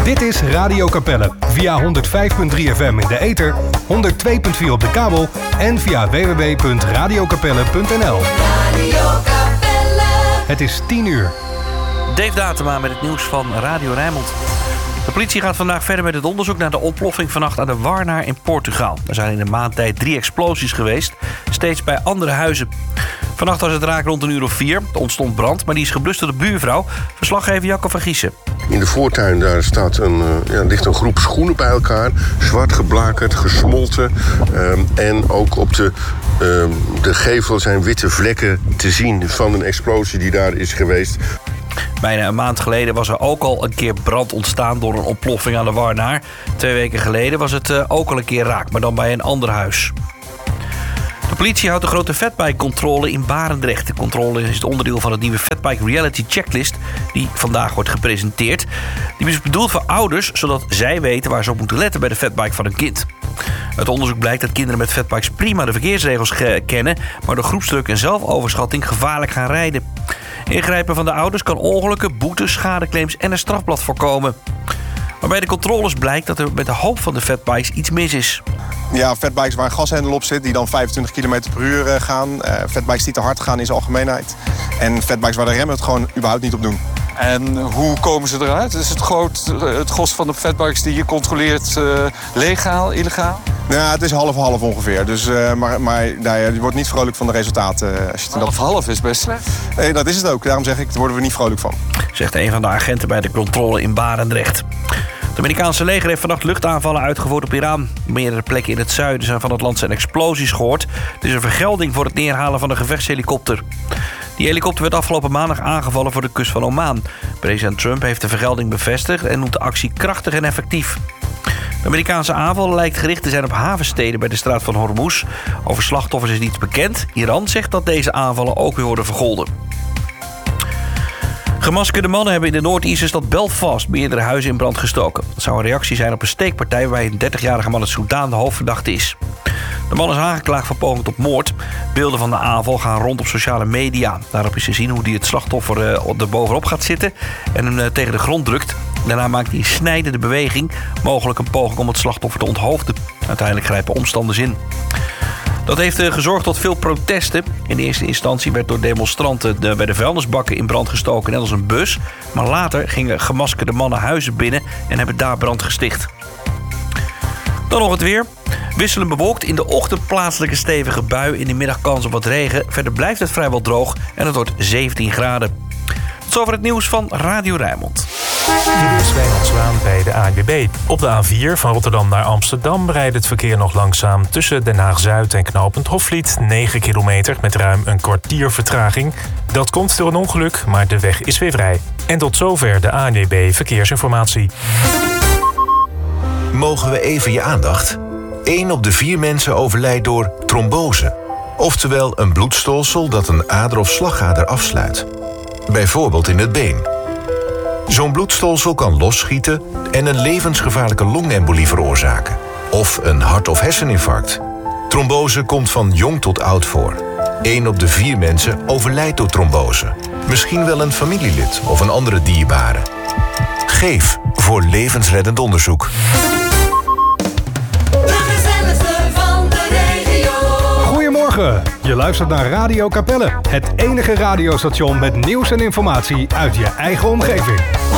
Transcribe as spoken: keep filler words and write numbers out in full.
Dit is Radio Capelle via honderd vijf komma drie F M in de ether, honderd twee komma vier op de kabel en via w w w punt radio capelle punt n l. Radio Capelle. Het is tien uur. Dave Datema met het nieuws van Radio Rijnmond. De politie gaat vandaag verder met het onderzoek naar de ontploffing vannacht aan de Warnaar in Portugal. Er zijn in een maand tijd drie explosies geweest, steeds bij andere huizen. Vannacht was het raak rond een uur of vier. Er ontstond brand, maar die is geblust door de buurvrouw. Verslaggever Jacco van Giessen. In de voortuin daar staat een, uh, ja, ligt een groep schoenen bij elkaar. Zwart geblakerd, gesmolten. Um, en ook op de, uh, de gevel zijn witte vlekken te zien van een explosie die daar is geweest. Bijna een maand geleden was er ook al een keer brand ontstaan door een ontploffing aan de Warnaar. Twee weken geleden was het uh, ook al een keer raak, maar dan bij een ander huis. De politie houdt een grote fatbike-controle in Barendrecht. De controle is het onderdeel van het nieuwe Fatbike Reality Checklist die vandaag wordt gepresenteerd. Die is bedoeld voor ouders, zodat zij weten waar ze op moeten letten bij de fatbike van hun kind. Uit onderzoek blijkt dat kinderen met fatbikes prima de verkeersregels kennen, maar door groepsdruk en zelfoverschatting gevaarlijk gaan rijden. Ingrijpen van de ouders kan ongelukken, boetes, schadeclaims en een strafblad voorkomen. Maar bij de controles blijkt dat er met de hoop van de fatbikes iets mis is. Ja, fatbikes waar een gashendel op zit die dan vijfentwintig kilometer per uur gaan. Uh, fatbikes die te hard gaan in zijn algemeenheid. En fatbikes waar de remmen het gewoon überhaupt niet op doen. En hoe komen ze eruit? Is het groot, het gros van de fatbikes die je controleert uh, legaal, illegaal? Ja, het is half-half ongeveer. Dus, uh, maar maar nou ja, je wordt niet vrolijk van de resultaten. Uh, als je het half-half is best slecht. Nee, dat is het ook. Daarom zeg ik, daar worden we niet vrolijk van. Zegt een van de agenten bij de controle in Barendrecht. Het Amerikaanse leger heeft vannacht luchtaanvallen uitgevoerd op Iran. Op meerdere plekken in het zuiden van het land zijn explosies gehoord. Het is een vergelding voor het neerhalen van een gevechtshelikopter. Die helikopter werd afgelopen maandag aangevallen voor de kust van Oman. President Trump heeft de vergelding bevestigd en noemt de actie krachtig en effectief. De Amerikaanse aanval lijkt gericht te zijn op havensteden bij de straat van Hormuz. Over slachtoffers is niets bekend. Iran zegt dat deze aanvallen ook weer worden vergolden. Gemaskerde mannen hebben in de Noord-Ierse stad Belfast meerdere huizen in brand gestoken. Dat zou een reactie zijn op een steekpartij waarbij een dertigjarige man uit Soedan de hoofdverdachte is. De man is aangeklaagd voor poging tot moord. Beelden van de aanval gaan rond op sociale media. Daarop is te zien hoe hij het slachtoffer uh, er bovenop gaat zitten en hem uh, tegen de grond drukt. Daarna maakt hij een snijdende beweging, mogelijk een poging om het slachtoffer te onthoofden. Uiteindelijk grijpen omstanders in. Dat heeft uh, gezorgd tot veel protesten. In eerste instantie werd door demonstranten de, bij de vuilnisbakken in brand gestoken, net als een bus. Maar later gingen gemaskerde mannen huizen binnen en hebben daar brand gesticht. Dan nog het weer. Wisselend bewolkt, in de ochtend plaatselijke stevige bui, in de middag kans op wat regen. Verder blijft het vrijwel droog en het wordt zeventien graden. Tot zover het nieuws van Radio Rijnmond. Dit is Wijnand Zwaan bij de A N W B. Op de A vier van Rotterdam naar Amsterdam rijdt het verkeer nog langzaam tussen Den Haag-Zuid en knooppunt Hofvliet. negen kilometer met ruim een kwartier vertraging. Dat komt door een ongeluk, maar de weg is weer vrij. En tot zover de A N W B Verkeersinformatie. Mogen we even je aandacht? Eén op de vier mensen overlijdt door trombose. Oftewel een bloedstolsel dat een ader of slagader afsluit. Bijvoorbeeld in het been. Zo'n bloedstolsel kan losschieten en een levensgevaarlijke longembolie veroorzaken. Of een hart- of herseninfarct. Trombose komt van jong tot oud voor. Eén op de vier mensen overlijdt door trombose. Misschien wel een familielid of een andere dierbare. Geef voor levensreddend onderzoek. Goedemorgen, je luistert naar Radio Capelle. Het enige radiostation met nieuws en informatie uit je eigen omgeving.